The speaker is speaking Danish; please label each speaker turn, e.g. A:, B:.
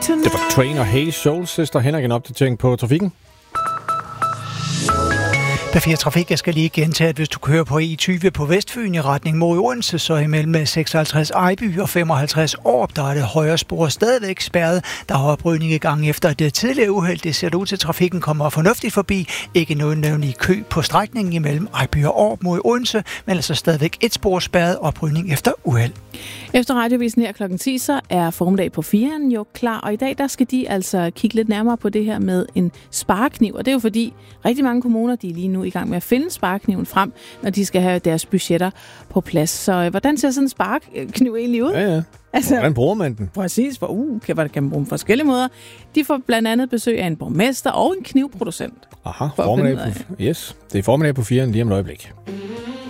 A: tonight.
B: Det var Train og Hey Soul Sister. Henrik, en opdatering på trafikken.
C: P4 Trafik, jeg skal lige gentage, at hvis du kører på E20 på Vestfyn i retning mod Odense, så imellem 56 Ejby og 55 Aarup, der er det højre spor stadigvæk spærret. Der er oprydning i gang efter det tidligere uheld. Det ser ud til, at trafikken kommer fornuftigt forbi. Ikke noget nævnlig kø på strækningen imellem Ejby og Aarup mod Odense, men altså stadigvæk et spor spærret, oprydning efter uheld.
A: Efter radiovisen her kl. 10, så er formiddag på 4'eren jo klar, og i dag der skal de altså kigge lidt nærmere på det her med en sparekniv, og det er jo fordi rigtig mange kommuner, de er lige nu i gang med at finde sparekniven frem, når de skal have deres budgetter på plads. Så hvordan ser sådan en sparekniv egentlig ud?
B: Ja.
A: Altså,
B: hvordan bruger man den?
A: Præcis, for kan man bruge på forskellige måder. De får blandt andet besøg af en borgmester og en knivproducent.
B: Aha, formiddag på, yes. Det er formiddag på 4'eren lige om et øjeblik.